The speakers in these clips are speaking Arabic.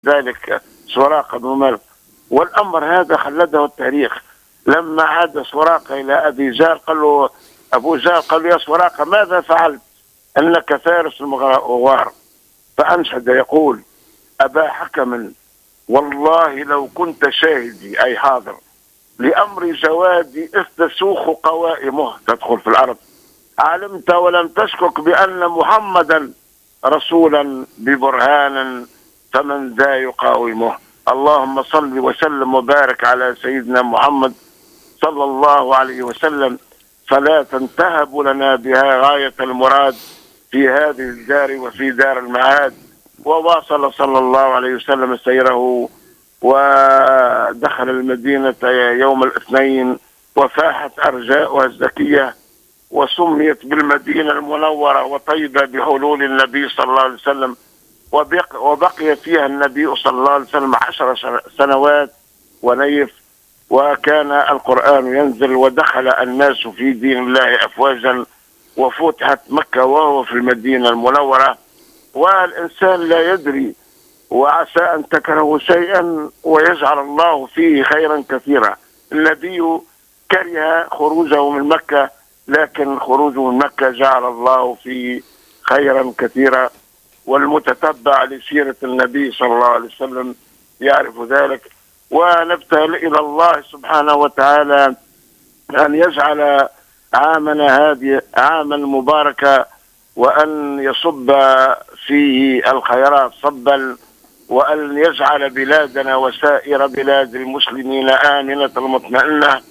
ذلك سراقة بن مالك. والأمر هذا خلده التاريخ. لما عاد سراقة إلى أبي جهل قال له أبو جهل قال له يا سراقة ماذا فعلت؟ أنك فارس المغوار. فأنشد يقول أبا حكم والله لو كنت شاهدي أي حاضر لأمر جوادي إذ تسوخ قوائمه تدخل في الأرض علمت ولم تشكك بأن محمدا رسولا ببرهان فمن ذا يقاومه. اللهم صل وسلم وبارك على سيدنا محمد صلى الله عليه وسلم، فلا تنتهب لنا بها غاية المراد في هذه الدار وفي دار المعاد. وواصل صلى الله عليه وسلم سيره ودخل المدينة يوم الاثنين وفاحت أرجاؤها الزكية وسميت بالمدينة المنورة وطيبة بحلول النبي صلى الله عليه وسلم، وبقي فيها النبي صلى الله عليه وسلم 10 سنوات ونيف، وكان القرآن ينزل ودخل الناس في دين الله أفواجا وفتحت مكة وهو في المدينة المنورة. والإنسان لا يدري وعسى أن تكرهوا شيئا ويجعل الله فيه خيرا كثيرا. النبي كره خروجه من مكة لكن خروجه من مكة جعل الله فيه خيرا كثيرا، والمتتبع لسيرة النبي صلى الله عليه وسلم يعرف ذلك. ونبتهل إلى الله سبحانه وتعالى أن يجعل عامنا هذه عاما مباركا، وأن يصب فيه الخيرات صبا، وأن يجعل بلادنا وسائر بلاد المسلمين آمنة مطمئنة.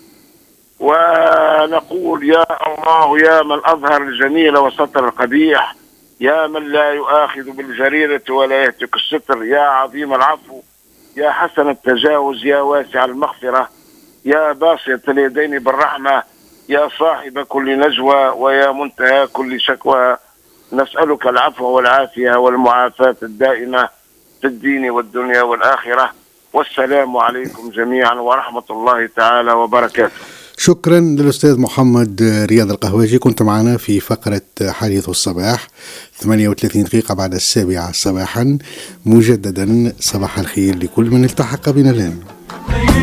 ونقول يا الله يا من أظهر الجميل وستر القبيح، يا من لا يؤاخذ بالجريرة ولا يهتك الستر، يا عظيم العفو، يا حسن التجاوز، يا واسع المغفرة، يا باسط اليدين بالرحمة، يا صاحب كل نجوى ويا منتهى كل شكوى، نسألك العفو والعافية والمعافاة الدائمة في الدين والدنيا والآخرة. والسلام عليكم جميعا ورحمة الله تعالى وبركاته. شكرا للأستاذ محمد رياض القهوجي، كنت معنا في فقرة حديث الصباح 38 دقيقة بعد 7 صباحا. مجددا صباح الخير لكل من التحق بنا الآن.